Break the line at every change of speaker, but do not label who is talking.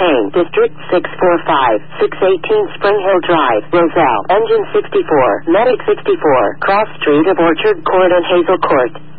Champaign, District 645, 618 Spring Hill Drive, Roselle, Engine 64, Medic 64, Cross Street of Orchard Court and Hazel Court.